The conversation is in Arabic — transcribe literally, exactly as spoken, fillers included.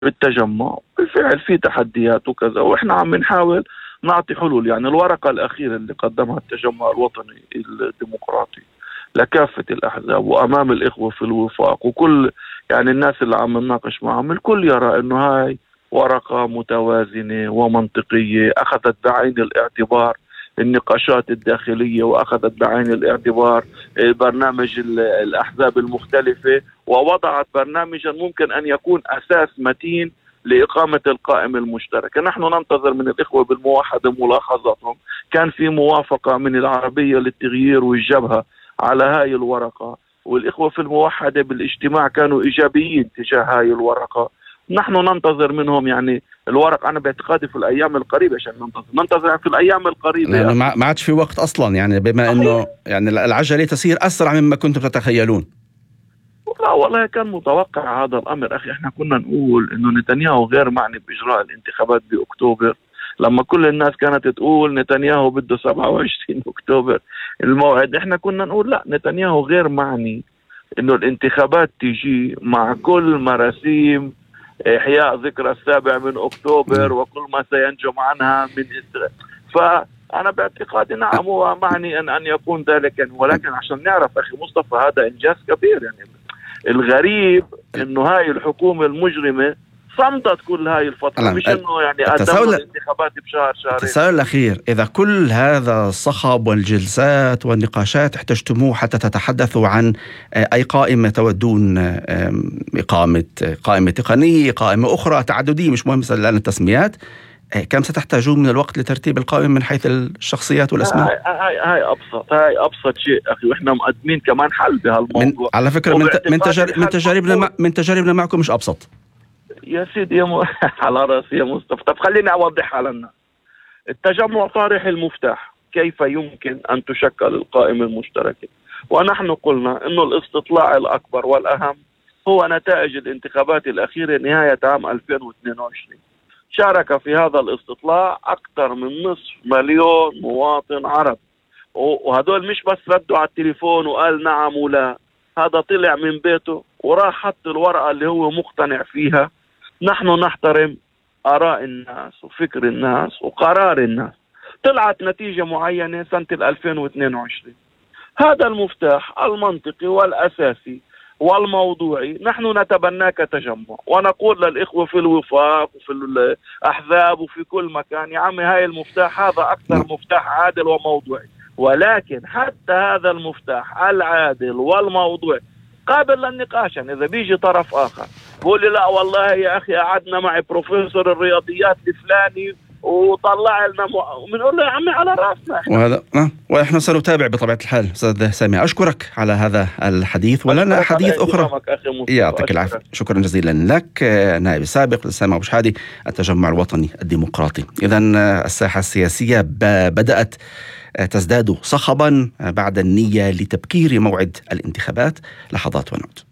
بالتجمع. بالفعل في تحديات وكذا، وإحنا عم نحاول نعطي حلول. يعني الورقة الأخيرة اللي قدمها التجمع الوطني الديمقراطي لكافة الأحزاب وأمام الإخوة في الوفاق وكل يعني الناس اللي عم نناقش معهم، الكل يرى إنه هاي ورقة متوازنة ومنطقية، أخذت بعين الاعتبار النقاشات الداخلية، وأخذت بعين الاعتبار برنامج الأحزاب المختلفة، ووضعت برنامجا ممكن أن يكون أساس متين لإقامة القائمة المشتركة. نحن ننتظر من الإخوة بالموحدة ملاحظاتهم. كان في موافقة من العربية للتغيير والجبهة على هاي الورقة، والإخوة في الموحدة بالاجتماع كانوا إيجابيين تجاه هاي الورقة. نحن ننتظر منهم يعني الورق. أنا باعتقادي في الأيام القريبة عشان ننتظر ننتظر في الأيام القريبة يعني ما عادش في وقت أصلا، يعني بما أنه يعني العجلة تسير أسرع مما كنتم تتخيلون. لا والله كان متوقع هذا الأمر أخي. إحنا كنا نقول إنه نتنياهو غير معني بإجراء الانتخابات بأكتوبر، لما كل الناس كانت تقول نتنياهو بده سبعة وعشرين أكتوبر الموعد. إحنا كنا نقول لا، نتنياهو غير معني إنه الانتخابات تيجي مع كل مراسيم إحياء ذكرى السابع من أكتوبر وكل ما سينجم عنها من إسرائيل. فأنا باعتقادي نعم هو معني أن أن يكون ذلك يعني. ولكن عشان نعرف أخي مصطفى هذا إنجاز كبير. يعني الغريب إنه هاي الحكومة المجرمة صمتت كل هاي الفترة، مش إنه يعني قدموا الانتخابات بشهر شهرين. التساؤل الأخير، إذا كل هذا الصخب والجلسات والنقاشات احتجتموه حتى تتحدثوا عن أي قائمة تودون إقامة، قائمة تقنية، قائمة أخرى تعددية، مش مهم الآن التسميات، كم ستحتاجون من الوقت لترتيب القائمة من حيث الشخصيات والأسماء؟ هاي, هاي, هاي أبسط هاي أبسط شيء أخي، وإحنا مقدمين كمان حل بهالموضوع. على فكرة من, من, تجارب من تجاربنا مع من تجاربنا معكم مش أبسط يا سيدي يا م... على راسي يا مصطفى. طب خليني أوضحها لنا. التجمع طارح المفتاح كيف يمكن أن تشكل القائمة المشتركة، ونحن قلنا إنه الاستطلاع الأكبر والأهم هو نتائج الانتخابات الأخيرة نهاية عام ألفين واثنين وعشرين. شارك في هذا الاستطلاع أكثر من نصف مليون مواطن عرب، وهدول مش بس ردوا على التليفون وقال نعم ولا، هذا طلع من بيته وراح حط الورقة اللي هو مقتنع فيها. نحن نحترم آراء الناس وفكر الناس وقرار الناس. طلعت نتيجة معينة سنة ألفين واثنين وعشرين. هذا المفتاح المنطقي والأساسي والموضوعي نحن نتبناه كتجمع، ونقول للإخوة في الوفاق وفي الأحزاب وفي كل مكان يا عمي هاي المفتاح هذا أكثر مفتاح عادل وموضوعي. ولكن حتى هذا المفتاح العادل والموضوعي قابل للنقاش. يعني إذا بيجي طرف آخر بقول لي لا والله يا أخي قعدنا مع بروفيسور الرياضيات الفلاني وطلع لنا بنقول له يا عمي على راسنا احنا. وهذا أه. ونحن سنتابع بطبيعة الحال. أستاذ سامي أشكرك على هذا الحديث، ولنا حديث أخرى. يعطيك العافية. شكرا جزيلا لك نائب السابق سامي أبو شحادي، التجمع الوطني الديمقراطي. إذن الساحة السياسية بدأت تزداد صخبا بعد النية لتبكير موعد الانتخابات. لحظات ونعود.